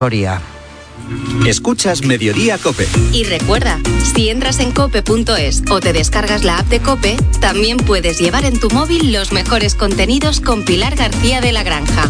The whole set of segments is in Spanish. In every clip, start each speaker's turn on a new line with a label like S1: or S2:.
S1: Escuchas Mediodía COPE.
S2: Y recuerda, si entras en cope.es o te descargas la app de COPE, también puedes llevar en tu móvil los mejores contenidos con Pilar García de la Granja.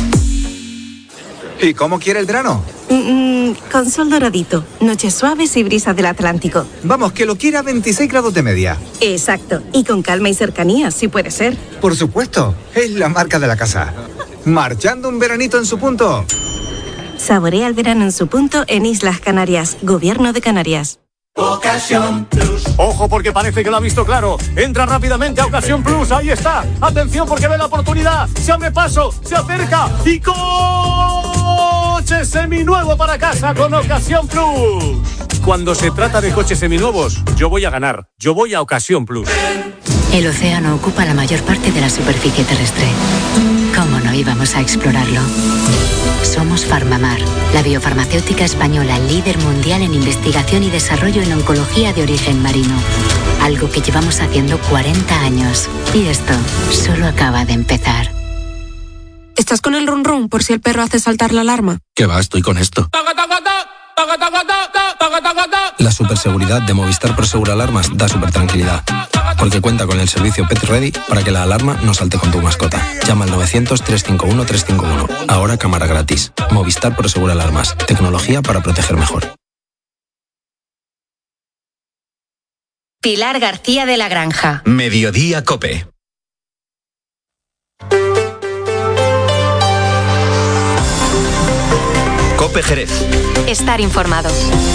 S3: ¿Y cómo quiere el verano?
S4: Con sol doradito, noches suaves y brisa del Atlántico.
S3: Vamos, que lo quiera a 26 grados de media.
S4: Exacto, y con calma y cercanía, si puede ser.
S3: Por supuesto, es la marca de la casa. Marchando un veranito en su punto.
S4: Saborea el verano en su punto en Islas Canarias, Gobierno de Canarias.
S5: Ocasión Plus. Ojo, porque parece que lo ha visto claro. Entra rápidamente a Ocasión Plus, ahí está. Atención, porque ve la oportunidad. Se abre paso, se acerca y coche seminuevo para casa con Ocasión Plus. Cuando se trata de coches seminuevos, yo voy a ganar. Yo voy a Ocasión Plus.
S6: El océano ocupa la mayor parte de la superficie terrestre. ¿Cómo no íbamos a explorarlo? Somos Farmamar, la biofarmacéutica española líder mundial en investigación y desarrollo en oncología de origen marino. Algo que llevamos haciendo 40 años. Y esto solo acaba de empezar.
S7: ¿Estás con el run run por si el perro hace saltar la alarma?
S8: ¿Qué va? Estoy con esto. La superseguridad de Movistar Prosegur Alarmas da supertranquilidad, porque cuenta con el servicio Pet Ready para que la alarma no salte con tu mascota. Llama al 900-351-351. Ahora cámara gratis. Movistar Prosegur Alarmas. Tecnología para proteger mejor.
S2: Pilar García de la Granja.
S1: Mediodía COPE. COPE Jerez.
S2: Estar informado.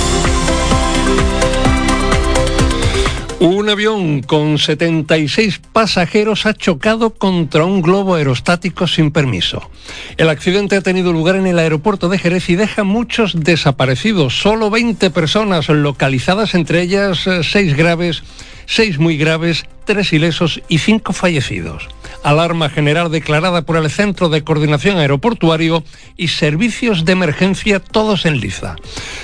S9: Un avión con 76 pasajeros ha chocado contra un globo aerostático sin permiso. El accidente ha tenido lugar en el aeropuerto de Jerez y deja muchos desaparecidos. Solo 20 personas localizadas, entre ellas 6 graves, 6 muy graves, 3 ilesos y 5 fallecidos. Alarma general declarada por el Centro de Coordinación Aeroportuario y Servicios de Emergencia, todos en liza.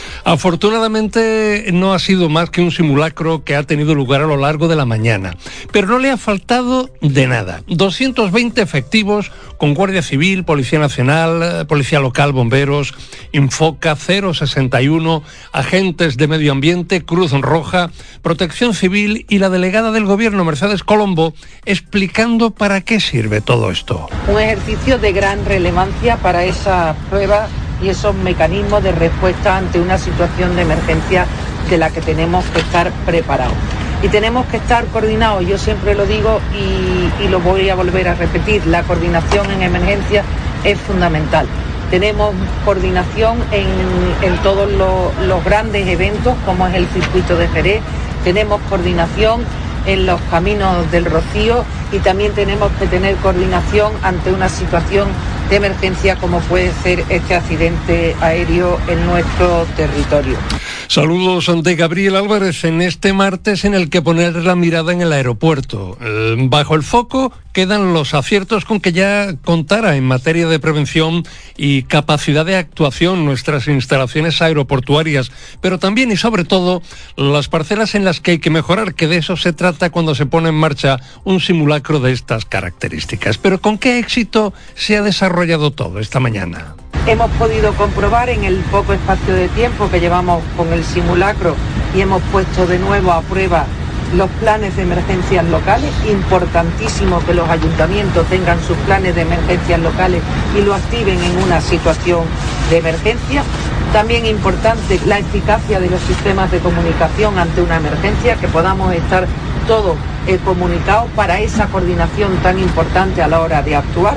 S9: Afortunadamente no ha sido más que un simulacro que ha tenido lugar a lo largo de la mañana, pero no le ha faltado de nada. 220 efectivos con Guardia Civil, Policía Nacional, Policía Local, Bomberos, Infoca, 061, agentes de Medio Ambiente, Cruz Roja, Protección Civil y la delegada del Gobierno, Mercedes Colombo, explicando para qué sirve todo esto.
S10: Un ejercicio de gran relevancia para esa prueba y esos mecanismos de respuesta ante una situación de emergencia de la que tenemos que estar preparados. Y tenemos que estar coordinados, yo siempre lo digo y lo voy a volver a repetir, la coordinación en emergencia es fundamental. Tenemos coordinación en todos los grandes eventos, como es el circuito de Jerez, tenemos coordinación en los caminos del Rocío y también tenemos que tener coordinación ante una situación de emergencia como puede ser este accidente aéreo en nuestro territorio.
S9: Saludos de Gabriel Álvarez en este martes en el que poner la mirada en el aeropuerto. Bajo el foco quedan los aciertos con que ya contara en materia de prevención y capacidad de actuación nuestras instalaciones aeroportuarias, pero también y sobre todo las parcelas en las que hay que mejorar, que de eso se trata cuando se pone en marcha un simulacro de estas características. Pero ¿con qué éxito se ha desarrollado todo esta mañana?
S10: Hemos podido comprobar en el poco espacio de tiempo que llevamos con el simulacro y hemos puesto de nuevo a prueba los planes de emergencias locales. Importantísimo que los ayuntamientos tengan sus planes de emergencias locales y lo activen en una situación de emergencia. También importante la eficacia de los sistemas de comunicación ante una emergencia, que podamos estar todos comunicados para esa coordinación tan importante a la hora de actuar.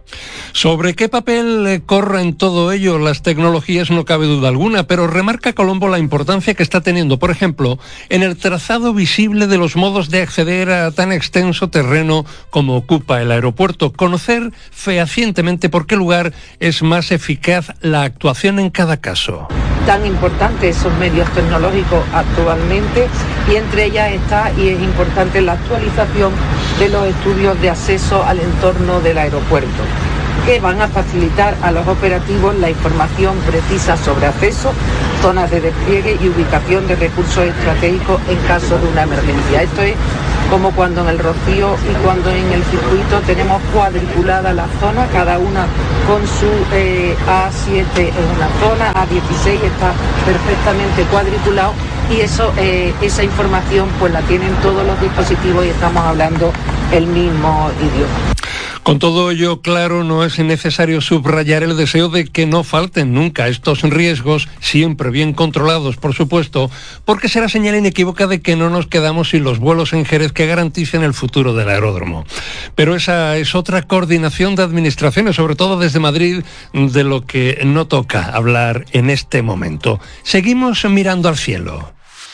S9: Sobre qué papel corren todo ello las tecnologías no cabe duda alguna, pero remarca Colombo la importancia que está teniendo, por ejemplo, en el trazado visible de los modos de acceder a tan extenso terreno como ocupa el aeropuerto, conocer fehacientemente por qué lugar es más eficaz la actuación en cada caso.
S10: Tan importantes esos medios tecnológicos actualmente y entre ellas está y es importante la actualización de los estudios de acceso al entorno del aeropuerto, que van a facilitar a los operativos la información precisa sobre acceso, zonas de despliegue y ubicación de recursos estratégicos en caso de una emergencia. Esto es como cuando en el Rocío y cuando en el circuito tenemos cuadriculada la zona, cada una con su A7 en una zona, A16 está perfectamente cuadriculado, y esa información pues la tienen todos los dispositivos y estamos hablando el mismo idioma.
S9: Con todo ello claro, no es necesario subrayar el deseo de que no falten nunca estos riesgos, siempre bien controlados, por supuesto, porque será señal inequívoca de que no nos quedamos sin los vuelos en Jerez que garanticen el futuro del aeródromo. Pero esa es otra coordinación de administraciones, sobre todo desde Madrid, de lo que no toca hablar en este momento. Seguimos mirando al cielo.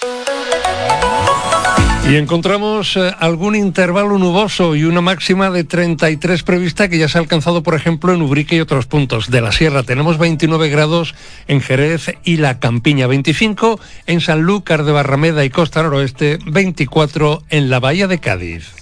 S9: Y encontramos algún intervalo nuboso y una máxima de 33 prevista que ya se ha alcanzado, por ejemplo, en Ubrique y otros puntos de la sierra. Tenemos 29 grados en Jerez y La Campiña, 25 en Sanlúcar de Barrameda y Costa Noroeste, 24 en la Bahía de Cádiz.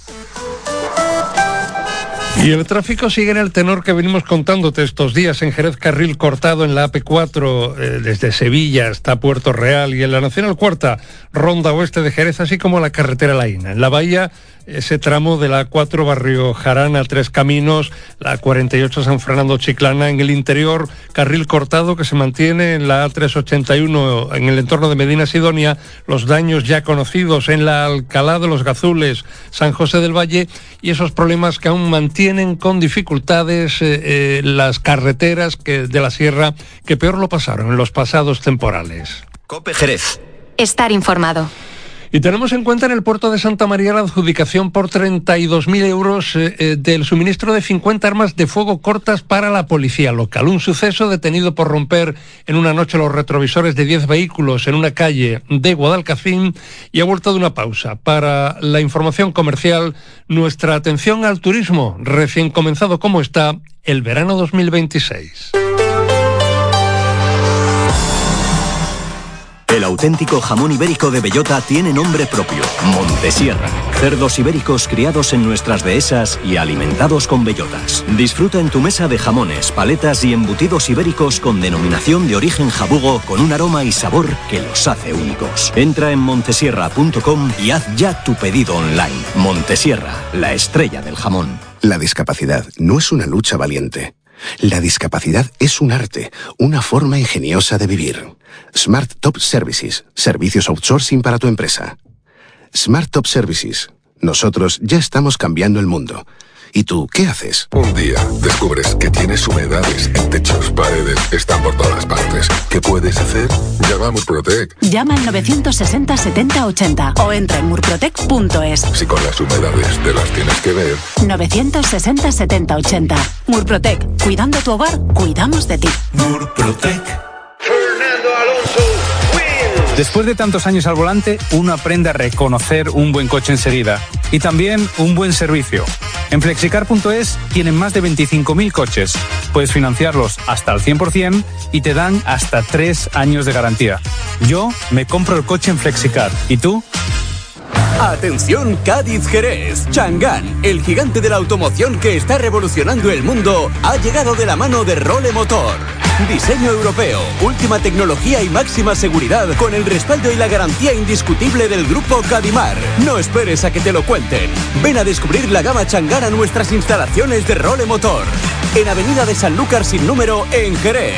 S9: Y el tráfico sigue en el tenor que venimos contándote estos días. En Jerez, carril cortado en la AP4 desde Sevilla hasta Puerto Real, y en la Nacional Cuarta, ronda oeste de Jerez, así como la carretera Laína. En la Bahía, ese tramo de la A4 Barrio Jarana, Tres Caminos, la 48 San Fernando Chiclana. En el interior, carril cortado que se mantiene en la A381 en el entorno de Medina Sidonia. Los daños ya conocidos en la Alcalá de los Gazules, San José del Valle, y esos problemas que aún mantienen con dificultades las carreteras de la sierra, que peor lo pasaron en los pasados temporales.
S1: COPE Jerez.
S2: Estar informado.
S9: Y tenemos en cuenta en el puerto de Santa María la adjudicación por 32.000 euros del suministro de 50 armas de fuego cortas para la policía local. Un suceso detenido por romper en una noche los retrovisores de 10 vehículos en una calle de Guadalcacín, y ha vuelto de una pausa. Para la información comercial, nuestra atención al turismo, recién comenzado como está el verano 2026.
S1: El auténtico jamón ibérico de bellota tiene nombre propio, Montesierra. Cerdos ibéricos criados en nuestras dehesas y alimentados con bellotas. Disfruta en tu mesa de jamones, paletas y embutidos ibéricos con denominación de origen jabugo, con un aroma y sabor que los hace únicos. Entra en montesierra.com y haz ya tu pedido online. Montesierra, la estrella del jamón.
S11: La discapacidad no es una lucha valiente. La discapacidad es un arte, una forma ingeniosa de vivir. Smart Top Services, servicios outsourcing para tu empresa. Smart Top Services, nosotros ya estamos cambiando el mundo. ¿Y tú qué haces?
S12: Un día descubres que tienes humedades en techos, paredes, están por todas partes. ¿Qué puedes hacer? Llama a Murprotec.
S13: Llama al 960 70 80 o entra en murprotec.es.
S12: Si con las humedades te las tienes que ver.
S13: 960 70 80. Murprotec. Cuidando tu hogar, cuidamos de ti.
S14: Murprotec. Fernando Alonso. Después de tantos años al volante, uno aprende a reconocer un buen coche enseguida y también un buen servicio. En Flexicar.es tienen más de 25.000 coches. Puedes financiarlos hasta al 100% y te dan hasta 3 años de garantía. Yo me compro el coche en Flexicar. ¿Y tú?
S15: Atención Cádiz-Jerez. Chang'an, el gigante de la automoción que está revolucionando el mundo, ha llegado de la mano de Role Motor. Diseño europeo, última tecnología y máxima seguridad, con el respaldo y la garantía indiscutible del grupo Cadimar. No esperes a que te lo cuenten. Ven a descubrir la gama Chang'an a nuestras instalaciones de Role Motor, en Avenida de Sanlúcar sin número, en Jerez.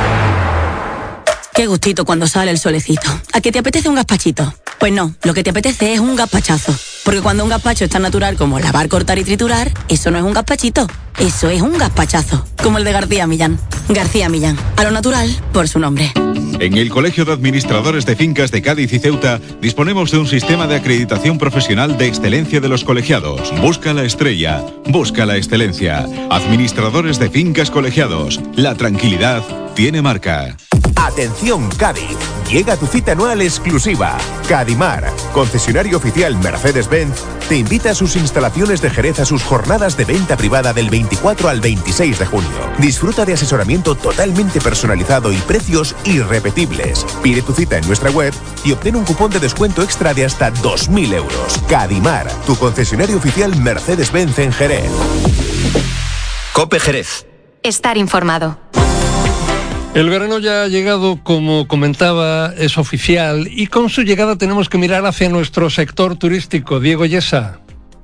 S16: Qué gustito cuando sale el solecito. ¿A qué te apetece un gazpachito? Pues no, lo que te apetece es un gazpachazo. Porque cuando un gazpacho es tan natural como lavar, cortar y triturar, eso no es un gazpachito, eso es un gazpachazo. Como el de García Millán. García Millán, a lo natural por su nombre.
S17: En el Colegio de Administradores de Fincas de Cádiz y Ceuta disponemos de un sistema de acreditación profesional de excelencia de los colegiados. Busca la estrella, busca la excelencia. Administradores de Fincas Colegiados. La tranquilidad tiene marca.
S18: Atención Cádiz, llega tu cita anual exclusiva. Cadimar, concesionario oficial Mercedes-Benz, te invita a sus instalaciones de Jerez a sus jornadas de venta privada del 24 al 26 de junio. Disfruta de asesoramiento totalmente personalizado y precios irrepetibles. Pide tu cita en nuestra web y obtén un cupón de descuento extra de hasta 2.000 euros. Cadimar, tu concesionario oficial Mercedes-Benz en Jerez.
S1: COPE Jerez.
S2: Estar informado.
S9: El verano ya ha llegado, como comentaba, es oficial, y con su llegada tenemos que mirar hacia nuestro sector turístico. Diego Yesa.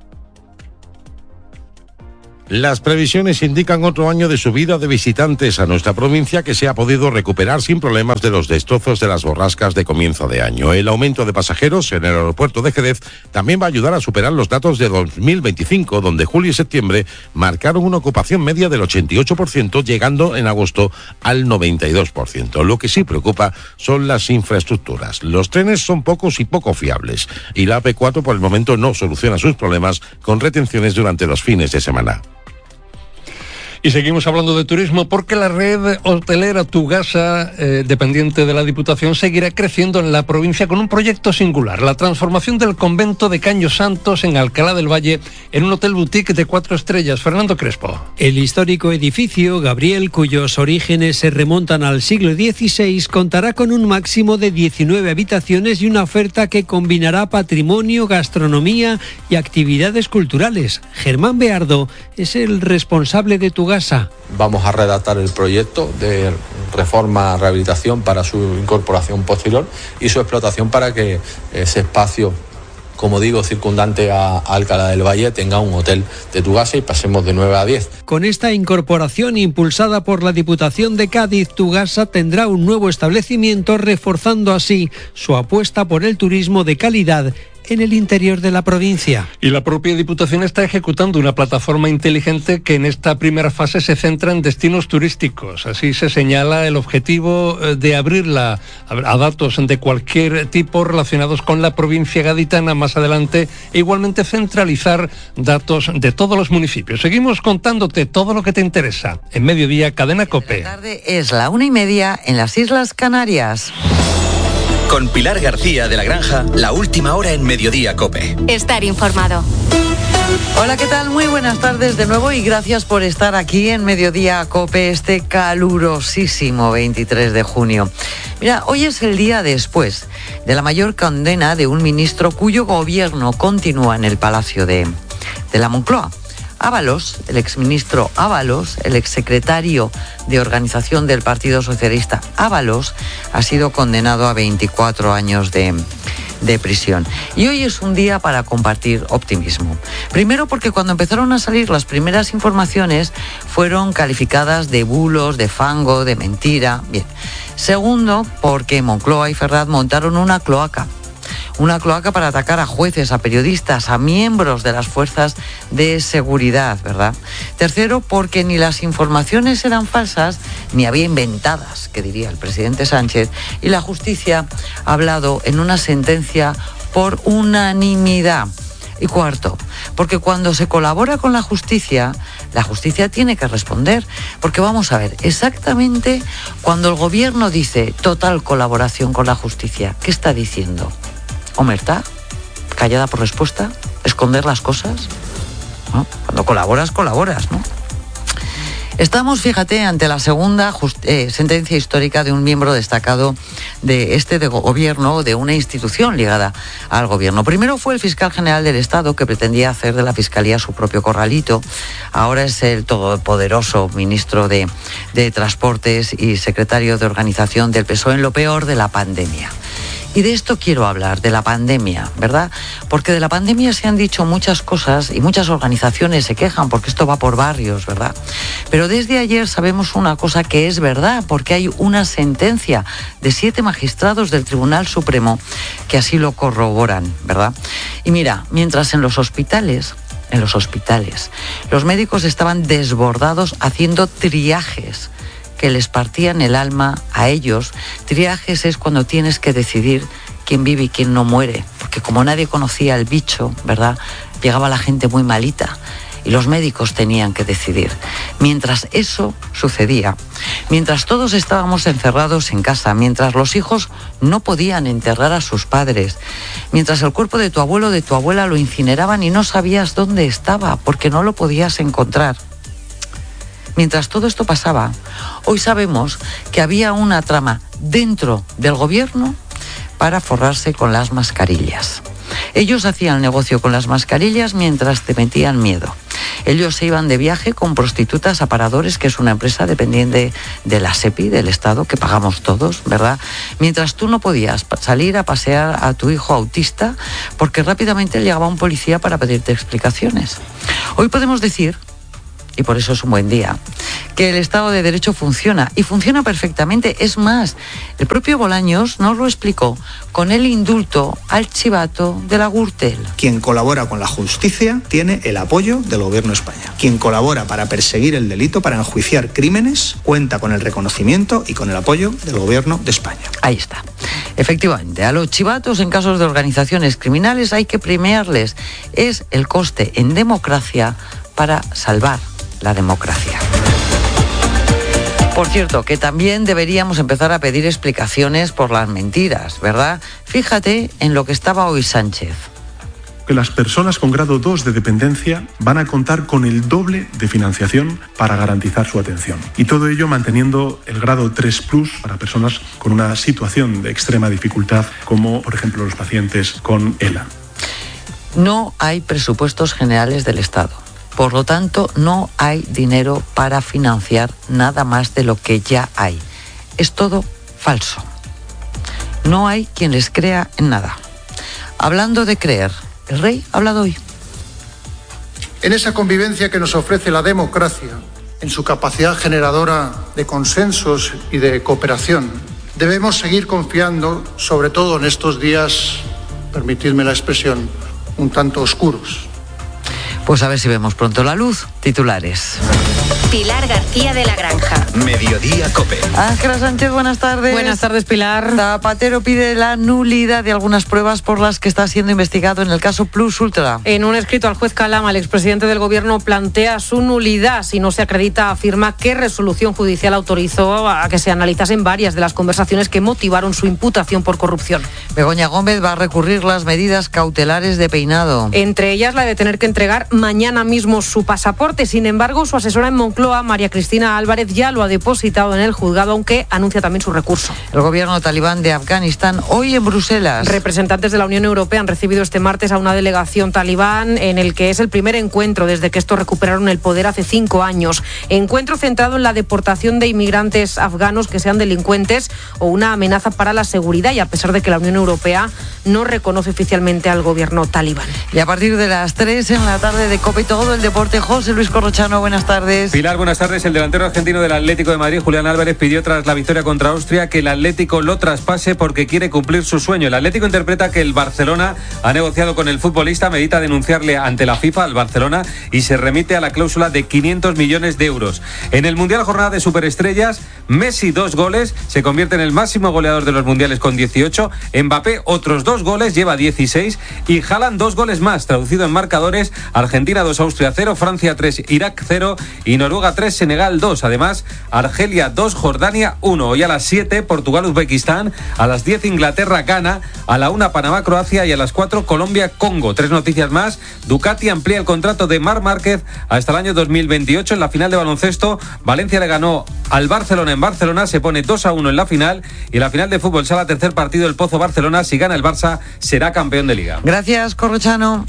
S19: Las previsiones indican otro año de subida de visitantes a nuestra provincia que se ha podido recuperar sin problemas de los destrozos de las borrascas de comienzo de año. El aumento de pasajeros en el aeropuerto de Jerez también va a ayudar a superar los datos de 2025, donde julio y septiembre marcaron una ocupación media del 88%, llegando en agosto al 92%. Lo que sí preocupa son las infraestructuras. Los trenes son pocos y poco fiables, y la AP4 por el momento no soluciona sus problemas con retenciones durante los fines de semana.
S9: Y seguimos hablando de turismo porque la red hotelera Tugasa, dependiente de la Diputación, seguirá creciendo en la provincia con un proyecto singular: la transformación del convento de Caños Santos en Alcalá del Valle en un hotel boutique de 4 estrellas. Fernando Crespo.
S20: El histórico edificio Gabriel, cuyos orígenes se remontan al siglo XVI, contará con un máximo de 19 habitaciones y una oferta que combinará patrimonio, gastronomía y actividades culturales. Germán Beardo es el responsable de Tugasa.
S21: Vamos a redactar el proyecto de reforma, rehabilitación para su incorporación posterior y su explotación para que ese espacio, como digo, circundante a Alcalá del Valle, tenga un hotel de Tugasa y pasemos de 9 a 10.
S20: Con esta incorporación impulsada por la Diputación de Cádiz, Tugasa tendrá un nuevo establecimiento, reforzando así su apuesta por el turismo de calidad en el interior de la provincia.
S9: Y la propia Diputación está ejecutando una plataforma inteligente que en esta primera fase se centra en destinos turísticos. Así se señala el objetivo de abrirla a datos de cualquier tipo relacionados con la provincia gaditana más adelante, e igualmente centralizar datos de todos los municipios. Seguimos contándote todo lo que te interesa en Mediodía Cadena COPE.
S22: La tarde es la 1:30 en las Islas Canarias.
S1: Con Pilar García de la Granja, la última hora en Mediodía COPE.
S2: Estar informado.
S22: Hola, ¿qué tal? Muy buenas tardes de nuevo y gracias por estar aquí en Mediodía COPE este calurosísimo 23 de junio. Mira, hoy es el día después de la mayor condena de un ministro cuyo gobierno continúa en el Palacio de la Moncloa. Ábalos, el exministro Ábalos, el exsecretario de organización del Partido Socialista Ábalos, ha sido condenado a 24 años de prisión. Y hoy es un día para compartir optimismo. Primero porque cuando empezaron a salir las primeras informaciones fueron calificadas de bulos, de fango, de mentira. Bien. Segundo, porque Moncloa y Ferraz montaron una cloaca para atacar a jueces, a periodistas, a miembros de las fuerzas de seguridad, ¿verdad? Tercero, porque ni las informaciones eran falsas, ni había inventadas, que diría el presidente Sánchez, y la justicia ha hablado en una sentencia por unanimidad. Y cuarto, porque cuando se colabora con la justicia tiene que responder. Porque vamos a ver, exactamente cuando el gobierno dice total colaboración con la justicia, ¿qué está diciendo? ¿Omertá? ¿Callada por respuesta? ¿Esconder las cosas? ¿No? Cuando colaboras, ¿no? Estamos, fíjate, ante la segunda sentencia histórica de un miembro destacado de gobierno, de una institución ligada al gobierno. Primero fue el fiscal general del Estado, que pretendía hacer de la Fiscalía su propio corralito. Ahora es el todopoderoso ministro de Transportes y secretario de Organización del PSOE en lo peor de la pandemia. Y de esto quiero hablar, de la pandemia, ¿verdad? Porque de la pandemia se han dicho muchas cosas y muchas organizaciones se quejan porque esto va por barrios, ¿verdad? Pero desde ayer sabemos una cosa que es verdad, porque hay una sentencia de 7 magistrados del Tribunal Supremo que así lo corroboran, ¿verdad? Y mira, mientras en los hospitales, los médicos estaban desbordados haciendo triajes que les partían el alma a ellos. Triajes es cuando tienes que decidir quién vive y quién no muere, porque como nadie conocía el bicho, ¿verdad?, llegaba la gente muy malita y los médicos tenían que decidir. Mientras eso sucedía, mientras todos estábamos encerrados en casa, mientras los hijos no podían enterrar a sus padres, mientras el cuerpo de tu abuelo o de tu abuela lo incineraban y no sabías dónde estaba porque no lo podías encontrar. Mientras todo esto pasaba, hoy sabemos que había una trama dentro del gobierno para forrarse con las mascarillas. Ellos hacían negocio con las mascarillas mientras te metían miedo. Ellos se iban de viaje con prostitutas a Paradores, que es una empresa dependiente de la SEPI, del Estado, que pagamos todos, ¿verdad? Mientras tú no podías salir a pasear a tu hijo autista, porque rápidamente llegaba un policía para pedirte explicaciones. Hoy podemos decir, y por eso es un buen día, que el Estado de Derecho funciona, y funciona perfectamente. Es más, el propio Bolaños nos lo explicó con el indulto al chivato de la Gürtel.
S3: Quien colabora con la justicia tiene el apoyo del Gobierno de España. Quien colabora para perseguir el delito, para enjuiciar crímenes, cuenta con el reconocimiento y con el apoyo del Gobierno de España.
S22: Ahí está. Efectivamente, a los chivatos en casos de organizaciones criminales hay que premiarles. Es el coste en democracia para salvar la democracia. Por cierto, que también deberíamos empezar a pedir explicaciones por las mentiras, ¿verdad? Fíjate en lo que estaba hoy Sánchez.
S4: Que las personas con grado 2 de dependencia van a contar con el doble de financiación para garantizar su atención. Y todo ello manteniendo el grado 3+ para personas con una situación de extrema dificultad, como por ejemplo los pacientes con ELA.
S22: No hay presupuestos generales del Estado. Por lo tanto, no hay dinero para financiar nada más de lo que ya hay. Es todo falso. No hay quien les crea en nada. Hablando de creer, el rey ha hablado hoy.
S23: En esa convivencia que nos ofrece la democracia, en su capacidad generadora de consensos y de cooperación, debemos seguir confiando, sobre todo en estos días, permitidme la expresión, un tanto oscuros.
S22: Pues a ver si vemos pronto la luz. Titulares.
S2: Pilar García de la Granja.
S1: Mediodía COPE.
S22: Ángela Sánchez, buenas tardes.
S24: Buenas tardes, Pilar.
S22: Zapatero pide la nulidad de algunas pruebas por las que está siendo investigado en el caso Plus Ultra.
S24: En un escrito al juez Calama, el expresidente del Gobierno plantea su nulidad. Si no se acredita, afirma que resolución judicial autorizó a que se analizasen varias de las conversaciones que motivaron su imputación por corrupción.
S22: Begoña Gómez va a recurrir las medidas cautelares de Peinado.
S24: Entre ellas la de tener que entregar mañana mismo su pasaporte. Sin embargo, su asesora en Moncloa, María Cristina Álvarez, ya lo ha depositado en el juzgado, aunque anuncia también su recurso.
S22: El gobierno talibán de Afganistán hoy en Bruselas.
S24: Representantes de la Unión Europea han recibido este martes a una delegación talibán en el que es el primer encuentro desde que estos recuperaron el poder hace 5 años. Encuentro centrado en la deportación de inmigrantes afganos que sean delincuentes o una amenaza para la seguridad, y a pesar de que la Unión Europea no reconoce oficialmente al gobierno talibán.
S22: Y a partir de las 3 en la tarde de COPE todo el deporte, José Luis Corrochano, buenas tardes.
S25: Pilar, buenas tardes. El delantero argentino del Atlético de Madrid, Julián Álvarez, pidió tras la victoria contra Austria que el Atlético lo traspase porque quiere cumplir su sueño. El Atlético interpreta que el Barcelona ha negociado con el futbolista, medita denunciarle ante la FIFA al Barcelona y se remite a la cláusula de 500 millones de euros. En el Mundial Jornada de Superestrellas, Messi 2 goles, se convierte en el máximo goleador de los mundiales con 18, Mbappé otros 2 goles, lleva 16 y Haaland 2 goles más, traducido en marcadores: Argentina 2, Austria 0, Francia 3, Irak 0 y Noruega 3, Senegal 2. Además, Argelia 2, Jordania 1. Hoy a las 7, Portugal-Uzbekistán, a las 10, Inglaterra-Ghana, a la 1, Panamá-Croacia y a las 4, Colombia-Congo. 3 noticias más. Ducati amplía el contrato de Marc Márquez hasta el año 2028. En la final de baloncesto, Valencia le ganó al Barcelona en Barcelona, se pone 2-1 en la final, y en la final de fútbol sala, tercer partido, el Pozo-Barcelona. Si gana el Barça, será campeón de Liga.
S22: Gracias, Corrochano.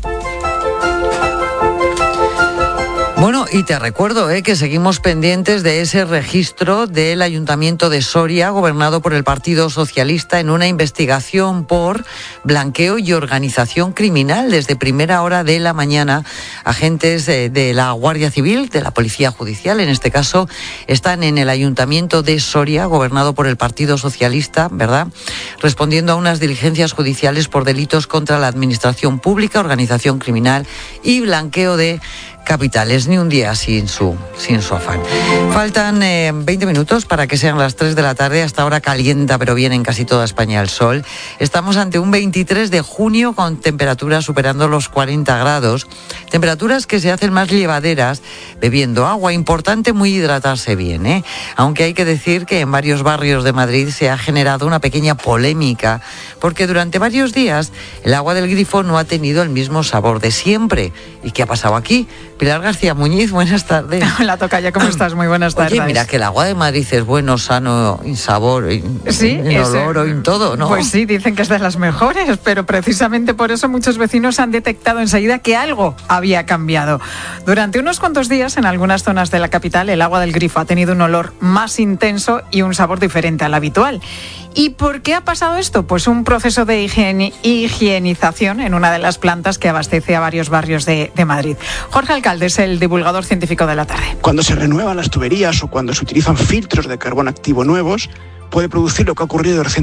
S22: Bueno, y te recuerdo que seguimos pendientes de ese registro del Ayuntamiento de Soria, gobernado por el Partido Socialista, en una investigación por blanqueo y organización criminal. Desde primera hora de la mañana, agentes de la Guardia Civil, de la Policía Judicial, en este caso, están en el Ayuntamiento de Soria, gobernado por el Partido Socialista, ¿verdad?, respondiendo a unas diligencias judiciales por delitos contra la administración pública, organización criminal y blanqueo de capitales. Ni un día sin su afán. Faltan 20 minutos para que sean las 3 de la tarde. Hasta ahora calienta, pero viene en casi toda España el sol. Estamos ante un 23 de junio con temperaturas superando los 40 grados. Temperaturas que se hacen más llevaderas bebiendo agua. Importante muy hidratarse bien, aunque hay que decir que en varios barrios de Madrid se ha generado una pequeña polémica porque durante varios días el agua del grifo no ha tenido el mismo sabor de siempre. ¿Y qué ha pasado aquí? Pilar García Muñiz, buenas tardes.
S5: Hola, tocaya, ¿cómo estás? Muy buenas tardes.
S22: Oye, mira que el agua de Madrid es bueno, sano, en sabor, en olor, en todo, ¿no?
S5: Pues sí, dicen que es de las mejores, pero precisamente por eso muchos vecinos han detectado enseguida que algo había cambiado. Durante unos cuantos días, en algunas zonas de la capital, el agua del grifo ha tenido un olor más intenso y un sabor diferente al habitual. ¿Y por qué ha pasado esto? Pues un proceso de higienización en una de las plantas que abastece a varios barrios de Madrid. Jorge Alcalde es el divulgador científico de la tarde.
S6: Cuando se renuevan las tuberías o cuando se utilizan filtros de carbón activo nuevos, puede producir lo que ha ocurrido recientemente